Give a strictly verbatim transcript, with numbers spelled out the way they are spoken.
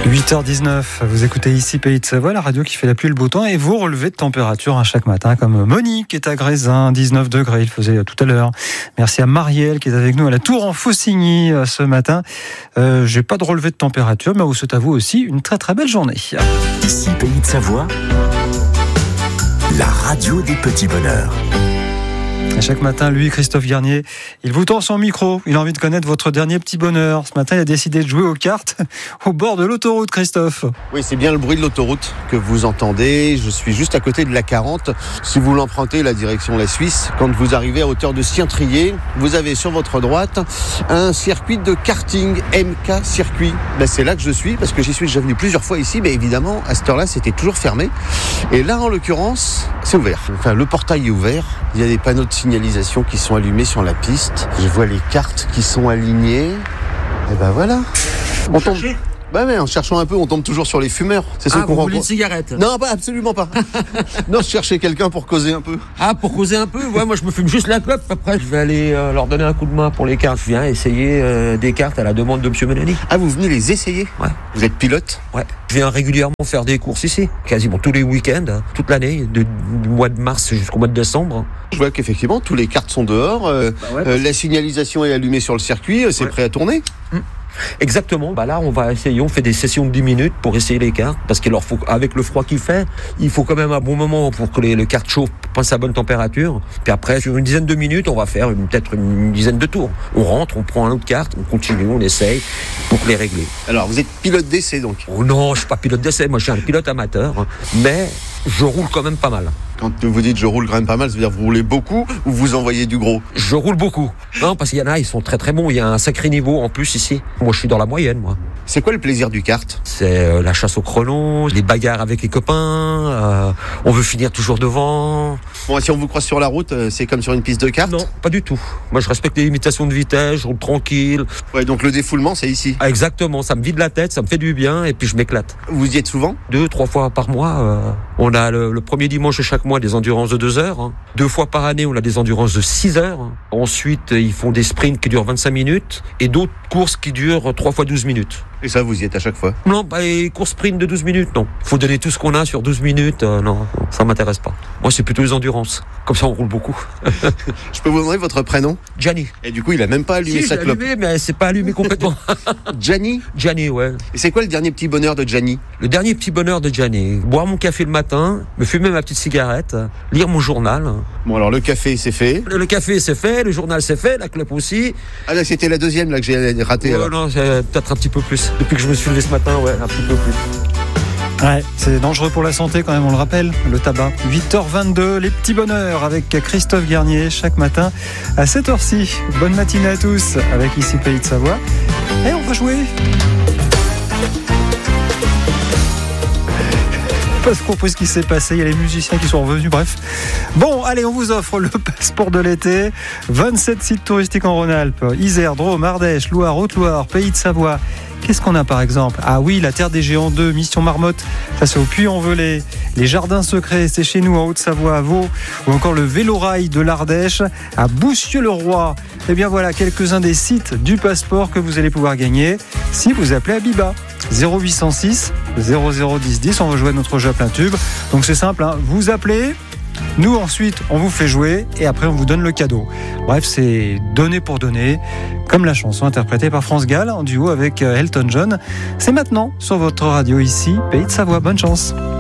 huit heures dix-neuf, vous écoutez ici Pays de Savoie, la radio qui fait la pluie et le beau temps, et vous relevez de température hein, chaque matin, comme Monique qui est à Grésin, dix-neuf degrés, il faisait tout à l'heure. Merci à Marielle qui est avec nous à la Tour en Faucigny ce matin. Euh, j'ai pas de relevé de température, mais vous souhaite à vous aussi une très très belle journée. Ici Pays de Savoie, la radio des petits bonheurs. Et chaque matin, lui, Christophe Garnier, il vous tend son micro. Il a envie de connaître votre dernier petit bonheur. Ce matin, il a décidé de jouer aux cartes au bord de l'autoroute, Christophe. Oui, c'est bien le bruit de l'autoroute que vous entendez. Je suis juste à côté de la quarante. Si vous l'empruntez, la direction la Suisse, quand vous arrivez à hauteur de Sien-Trier, vous avez sur votre droite un circuit de karting, M K Circuit. Ben, c'est là que je suis, parce que j'y suis déjà venu plusieurs fois ici, mais évidemment, à cette heure-là, c'était toujours fermé. Et là, en l'occurrence, c'est ouvert. Enfin, le portail est ouvert. Il y a des panneaux de signalisation qui sont allumés sur la piste. Je vois les cartes qui sont alignées. Et ben voilà. Vous on tombe. cherchez ? Bah ouais, en cherchant un peu, on tombe toujours sur les fumeurs. C'est ceux Ah, qu'on vous voulez une rencontre. cigarette ? Non, pas absolument pas. Non, je cherchais quelqu'un pour causer un peu. Ah, pour causer un peu ? Ouais, moi je me fume juste la clope. Après, je vais aller euh, leur donner un coup de main pour les cartes. Je viens essayer euh, des cartes à la demande de Monsieur Mélanie. Ah, vous venez les essayer ? Ouais. Vous êtes pilote ? Ouais. Je viens régulièrement faire des courses ici, quasiment tous les week-ends, hein, toute l'année, de- du mois de mars jusqu'au mois de décembre. Je vois qu'effectivement, tous les cartes sont dehors. Euh, Bah ouais, euh, la signalisation est allumée sur le circuit. euh, C'est Ouais. prêt à tourner. Exactement. Bah là, on va essayer. On fait des sessions de dix minutes pour essayer les cartes, parce qu'il leur faut, avec le froid qu'il fait, il faut quand même un bon moment pour que les, le carte chauffe, passe à bonne température. Puis après, sur une dizaine de minutes, on va faire une- peut-être une dizaine de tours. On rentre, on prend un autre carte, on continue, on essaye pour les régler. Alors, vous êtes pilote d'essai donc. Oh non, je suis pas pilote d'essai. Moi, je suis un pilote amateur, hein, mais je roule quand même pas mal. Quand vous dites je roule quand même pas mal, ça veut dire que vous roulez beaucoup ou vous envoyez du gros ? Je roule beaucoup. Non, parce qu'il y en a, ils sont très très bons. Il y a un sacré niveau en plus ici. Moi, je suis dans la moyenne, moi. C'est quoi le plaisir du kart ? C'est euh, la chasse au chrono, les bagarres avec les copains. euh, on veut finir toujours devant. Bon, si on vous croise sur la route, euh, c'est comme sur une piste de kart ? Non, pas du tout. Moi, je respecte les limitations de vitesse. Je roule tranquille. Ouais, donc le défoulement, c'est ici. Ah, exactement. Ça me vide la tête, ça me fait du bien, et puis je m'éclate. Vous y êtes souvent ? Deux, trois fois par mois. euh, on a le, le premier dimanche de chaque mois des endurances de deux heures. hein. Deux fois par année, on a des endurances de six heures. Ensuite, ils font des sprints qui durent vingt-cinq minutes et d'autres courses qui durent trois fois douze minutes. Et ça, vous y êtes à chaque fois ? Non, bah, les courses sprint de douze minutes, non. Il faut donner tout ce qu'on a sur douze minutes. euh, non, non, ça m'intéresse pas. Moi, c'est plutôt les endurances. Comme ça, on roule beaucoup. Je peux vous demander votre prénom ? Gianni. Et du coup, il a même pas allumé Si, sa j'ai clope. allumé, mais c'est pas allumé complètement. Gianni ? Gianni, ouais. Et c'est quoi le dernier petit bonheur de Gianni ? Le dernier petit bonheur de Gianni. Boire mon café le matin, me fumer ma petite cigarette, lire mon journal. Bon, alors le café, c'est fait. Le, le café, c'est fait, le journal, c'est fait, la clope aussi. Ah là, c'était la deuxième là que j'ai raté. Ouais, alors. non, c'est peut-être un petit peu plus. Depuis que je me suis levé ce matin, ouais, un petit peu plus. Ouais, c'est dangereux pour la santé quand même, on le rappelle, le tabac. huit heures vingt-deux, les petits bonheurs avec Christophe Garnier chaque matin à cette heure-ci. Bonne matinée à tous avec ici Pays de Savoie. Et on va jouer. Pas compris ce qui s'est passé, il y a les musiciens qui sont revenus, bref. Bon, allez, on vous offre le passeport de l'été. vingt-sept sites touristiques en Rhône-Alpes, Isère, Drôme, Ardèche, Loire, Haute-Loire, Pays de Savoie. Qu'est-ce qu'on a par exemple ? Ah oui, la Terre des Géants deux, Mission Marmotte, ça c'est au Puy-en-Velay. Les Jardins Secrets, c'est chez nous en Haute-Savoie, à Vaud. Ou encore le Vélorail de l'Ardèche, à Boussieux-le-Roi. Eh bien voilà, quelques-uns des sites du passeport que vous allez pouvoir gagner si vous appelez Abiba. zéro huit cent six zéro zéro dix dix, on va jouer à notre jeu à plein tube. Donc c'est simple, hein, vous appelez, nous ensuite on vous fait jouer et après on vous donne le cadeau. Bref, c'est donner pour donner, comme la chanson interprétée par France Gall en duo avec Elton John. C'est maintenant sur votre radio ici, Pays de Savoie. Bonne chance.